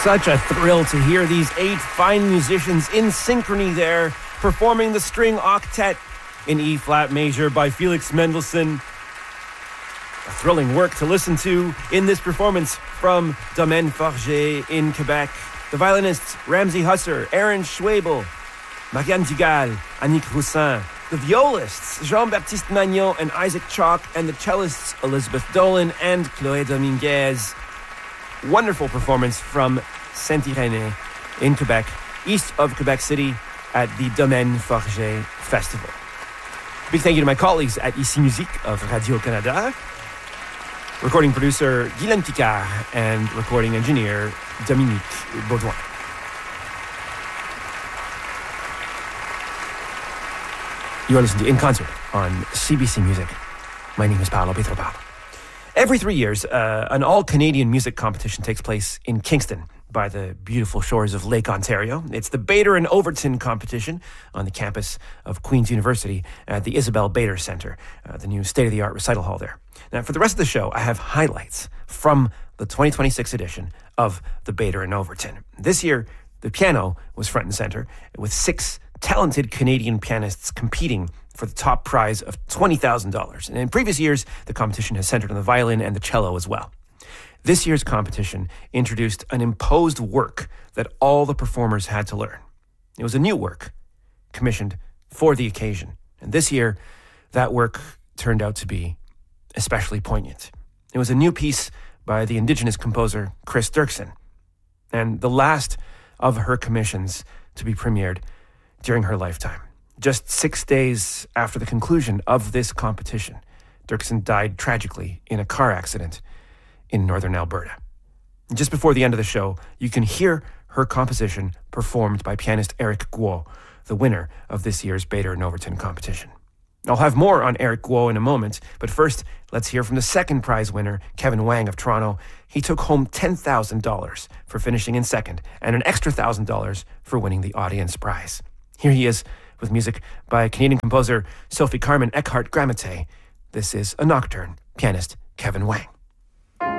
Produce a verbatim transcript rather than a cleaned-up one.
Such a thrill to hear these eight fine musicians in synchrony there, performing the string octet in E-flat major by Felix Mendelssohn. A thrilling work to listen to in this performance from Domaine Forget in Quebec. The violinists Ramsey Husser, Aaron Schwebel, Marianne Dugal, Annick Roussin. The violists Jean-Baptiste Magnon and Isaac Chalk, and the cellists Elizabeth Dolan and Chloé Dominguez. Wonderful performance from Saint-Irénée in Quebec, east of Quebec City, at the Domaine Forget Festival. Big thank you to my colleagues at Ici Musique of Radio-Canada, recording producer Guylaine Picard, and recording engineer Dominique Baudouin. You are listening to In Concert on C B C Music. My name is Paolo Pietropalo. Every three years, uh, an all-Canadian music competition takes place in Kingston by the beautiful shores of Lake Ontario. It's the Bader and Overton competition on the campus of Queen's University at the Isabel Bader Centre, uh, the new state-of-the-art recital hall there. Now, for the rest of the show, I have highlights from the twenty twenty-six edition of the Bader and Overton. This year, the piano was front and center, with six talented Canadian pianists competing for the top prize of twenty thousand dollars. And in previous years, the competition has centered on the violin and the cello as well. This year's competition introduced an imposed work that all the performers had to learn. It was a new work commissioned for the occasion. And this year, that work turned out to be especially poignant. It was a new piece by the Indigenous composer Chris Dirksen, and the last of her commissions to be premiered during her lifetime. Just six days after the conclusion of this competition, Dirksen died tragically in a car accident in northern Alberta. Just before the end of the show, you can hear her composition performed by pianist Eric Guo, the winner of this year's Bader and Overton competition. I'll have more on Eric Guo in a moment, but first, let's hear from the second prize winner, Kevin Wang of Toronto. He took home ten thousand dollars for finishing in second, and an extra one thousand dollars for winning the audience prize. Here he is with music by Canadian composer Sophie Carmen Eckhart Gramate. This is A Nocturne, pianist Kevin Wang.